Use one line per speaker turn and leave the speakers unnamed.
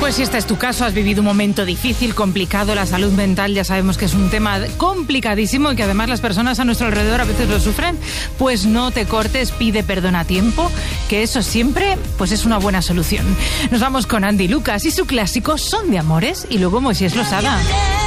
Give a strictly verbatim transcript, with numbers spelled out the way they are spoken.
Pues si este es tu caso, has vivido un momento difícil, complicado, la salud mental ya sabemos que es un tema complicadísimo y que además las personas a nuestro alrededor a veces lo sufren, pues no te cortes, pide perdón a tiempo, que eso siempre pues es una buena solución. Nos vamos con Andy Lucas y su clásico Son de Amores y luego Moisés Losada.